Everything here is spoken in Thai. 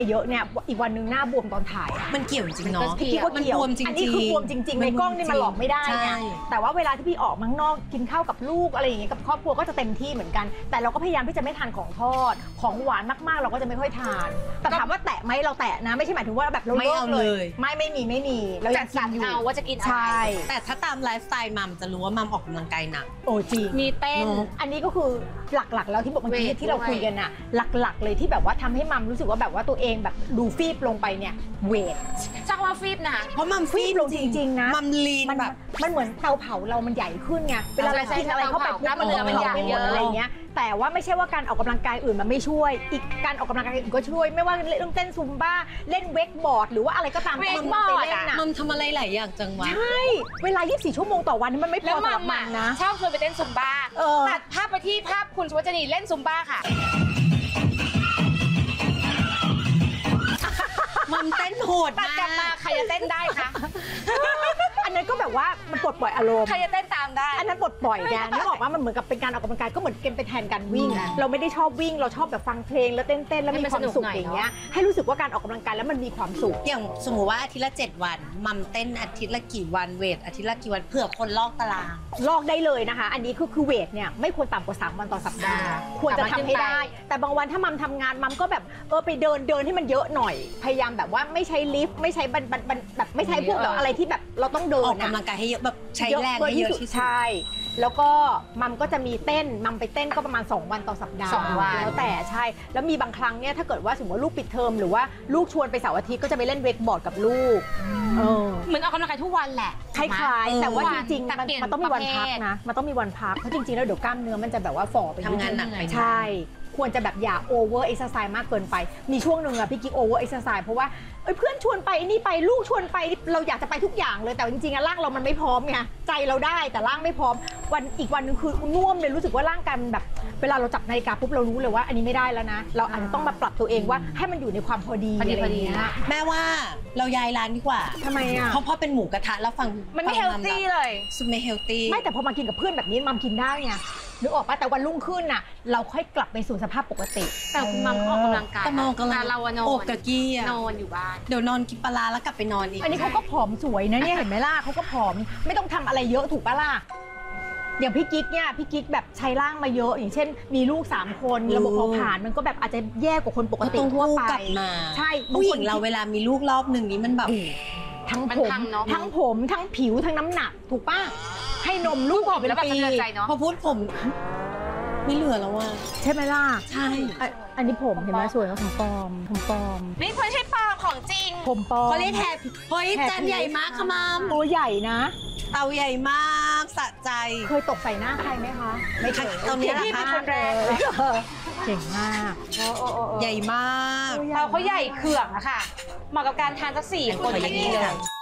เยอะเนี่ยอีกวันนึงหน้าบวมตอนถ่ายมันเกี่ยวจริงเนาะพี่ก็เกี่ยวอันนี้คือบวมจริงๆในกล้องนี่มันหลอกไม่ได้ไงแต่ว่าเวลาที่พี่ออกข้างนอกกินข้าวกับลูกอะไรอย่างเงี้ยกับครอบครัวก็จะเต็มที่เหมือนกันแต่เราก็พยายามที่จะไม่ทานของทอดของหวานมากๆเราก็จะไม่ค่อยทานแต่ถามว่าแตะไหมเราแตะนะไม่ใช่หมายถึงว่าแบบเราเลิกเลยไม่มีเราจะกินอยู่ว่าจะกินใช่แต่ถ้าตามไลฟ์สไตล์มัมจะรู้ว่ามัมออกกำลังกายหนักโอ้จริงมีเต้นอันนี้ก็คือหลักๆแล้วที่บอกเมื่อกี้ที่เราคุยกันน่ะหลักๆเลยที่แบบว่าทำให้มัมรู้สึกว่าแบบว่าตัวเองแบบดูฟีบลงไปเนี่ยเวทชักว่าฟีบนะเพราะมัมฟีบลงจริงๆนะมัมลีนแบบมันเหมือนเตาเผาเรามันใหญ่ขึ้นไงเวลาเรากินอะไรเข้าไปปุ๊บมันใหญ่เยอะอะไรเงี้ยแต่ว่าไม่ใช่ว่าการออกกำลังกายอื่นมันไม่ช่วยอีกการออกกำลังกายอื่นก็ช่วยไม่ว่าเรื่องเต้นซุมบ้าเล่นเวกบอร์ดหรือว่าอะไรก็ตามเวกบอร์ดอะมัมทำอะไรหลายอย่างจังวะใช่เวลา24 ชั่วโมงต่อวันมันไม่พอสำหรับมันนะชอบชวนไปเต้นซุมบ้าตัดภาพไปที่ภาพคุณสุวัจนีเล่นซุมบ้าค่ะมัมเต้นโหดตัดกลับมาใครจะเต้นได้คะอันนั้นก็แบบว่ามันปลดปล่อยอารมณ์ใครจะเต้นตามได้อันนั้นปลดปล่อยไงนึกออกว่ามันเหมือนกับเป็นการออกกำลังกายก็เหมือนเกมไปแทนการวิ่งเราไม่ได้ชอบวิ่งเราชอบแบบฟังเพลงแล้วเต้นแล้วมีความสุขอย่างเงี้ยให้รู้สึกว่าการออกกำลังกายแล้วมันมีความสุขอย่างสมมติว่าอาทิตย์ละ7 วันมัมเต้นอาทิตย์ละกี่วันเวทอาทิตย์ละกี่วันเผื่อคนลอกตารางลอกได้เลยนะคะอันนี้คือเวทเนี่ยไม่ควรต่ำกว่า3 วันต่อสัปดาห์ควรจะทำให้ได้แต่บางวันถ้ามัมทำงานมัมก็แบบไปเดินให้มันเยอะหน่อยพยายามแบบว่าไม่ใช้ลิฟต์ไม่ใช้แบบไม่ใช้พวกแบบอะไรที่แบบเราต้องเดินออกกำลังกายให้เยอะแบบใช้แรงให้เยอะที่สุดใช่แล้วก็มัมก็จะมีเต้นมัมไปเต้นก็ประมาณ2 วันต่อสัปดาห์ 2 วันแล้วแต่ใช่แล้วมีบางครั้งเนี่ยถ้าเกิดว่าสมมติว่าลูกปิดเทอมหรือว่าลูกชวนไปเสาร์อาทิตย์ก็จะไปเล่นเวกบอร์ดกับลูกเหมือนออกกำลังกายทุกวันแหละคล้ายๆแต่ว่าจริงๆมันต้องมีวันพักนะมันต้องมีวันพักเพราะจริงๆแล้วเดี๋ยวกล้ามเนื้อมันจะแบบว่าฝ่อไปทำงานหนักไปใช่ควรจะแบบอย่าโอเวอร์เอ็กซ์ไซส์มากเกินไปมีช่วงหนึ่งอะพี่กิ๊กโอเวอร์เอ็กซ์ไซส์เพราะว่าเพื่อนชวนไปนี่ไปลูกชวนไปเราอยากจะไปทุกอย่างเลยแต่จริงๆอะร่างเรามันไม่พร้อมไงใจเราได้แต่ร่างไม่พร้อมอีกวันนึงคือน่วมเลยรู้สึกว่าร่างกายมันแบบเวลาเราจับนาฬิกาปุ๊บเรารู้เลยว่าอันนี้ไม่ได้แล้วนะเราอาจจะต้องมาปรับตัวเองว่าให้มันอยู่ในความพอดีอะไรอย่างเงี้ยแม่ว่าเราย้ายร้านดีกว่าทำไมอะเพราะเป็นหมูกระทะแล้วฟังมันไม่เฮลตี้เลยสุดไม่เฮลตี้ไม่แต่พอมากินกับเพื่อนแบบนี้มัมกินได้ไงนึกออกป่ะแต่วันรุ่งขึ้นน่ะเราค่อยกลับไปสู่สภาพปกติแต่คุณมัมออกกำลังกายแต่เรานอนโอบกะกี้นอนอยู่บ้านเดี๋ยวนอนกินปลาแล้วกลับไปนอนอีกอันนี้เขาก็ผอมสวยนะเนี่ยเห็นไหมล่ะเขาก็ผอมไม่ต้องทำอะไรเยอะถูกป่ะล่ะอย่างพี่กิ๊กเนี่ยพี่กิ๊กแบบใช้ร่างมาเยอะอย่างเช่นมีลูก3 คนระบบเผาผลาญมันก็แบบอาจจะแย่กว่าคนปกติทั่วไปใช่ผู้หญิงเราเวลามีลูกรอบหนึ่งนี้มันแบบทั้งผมทั้งผิวทั้งน้ำหนักถูกป่ะให้นมลูกเป็นปีพอพูดผมไม่เหลือแล้วว่ะใช่ไหมล่ะใช่อันนี้ผมเห็นไหมสวยแล้วผมปลอมนี่ไม่ใช่ปลอมของจริงผมปลอมเขาเรียกแฮปเฮ้ยจานใหญ่มากค่ะมัมตัวใหญ่นะเตาใหญ่มากสะใจเคยตกใส่หน้าใครไหมคะไม่เคยตอนนี้พี่เป็นคนแรกเก่งมากใหญ่มากเตาเขาใหญ่เขื่องอะค่ะเหมาะกับการทานสัก4 คนอย่างนี้เลย